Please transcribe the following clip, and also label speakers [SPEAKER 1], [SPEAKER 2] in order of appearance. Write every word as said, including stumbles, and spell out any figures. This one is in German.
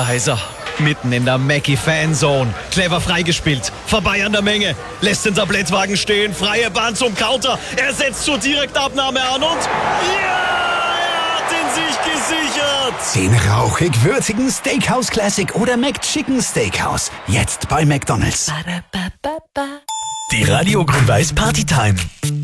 [SPEAKER 1] Da ist er, mitten in der Mackie-Fanzone. Clever freigespielt, vorbei an der Menge, lässt den Tablettwagen stehen, freie Bahn zum Counter. Er setzt zur Direktabnahme an und ja, er hat ihn sich gesichert.
[SPEAKER 2] Den rauchig-würzigen Steakhouse Classic oder McChicken Steakhouse. Jetzt bei McDonald's.
[SPEAKER 3] Die Radio Grün-Weiß Partytime.